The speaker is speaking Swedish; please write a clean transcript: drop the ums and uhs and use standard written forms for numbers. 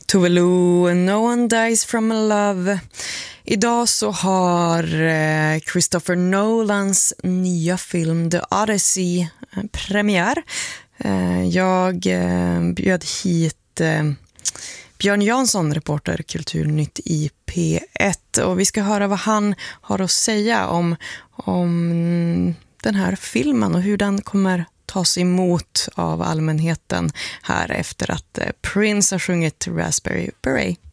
Tove Lo, No One Dies From a Love. Idag så har Christopher Nolans nya film The Odyssey premiär. Jag bjöd hit Björn Jansson, reporter Kulturnytt i P1, och vi ska höra vad han har att säga om den här filmen och hur den kommer tas emot av allmänheten här efter att Prince har sjungit Raspberry Beret.